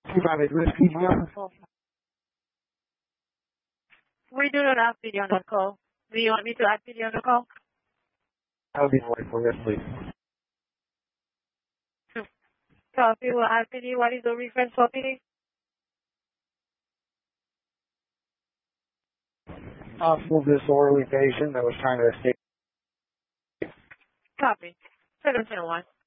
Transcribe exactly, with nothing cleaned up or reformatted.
two five eight Whiskey, Mile. We do not have P D on the call. Do you want me to add P D on the call? I'll be wonderful, yes, please. Copy will add P D. What is the reference for P D? Possible disorderly patient that was trying to escape. Copy. seven ten one.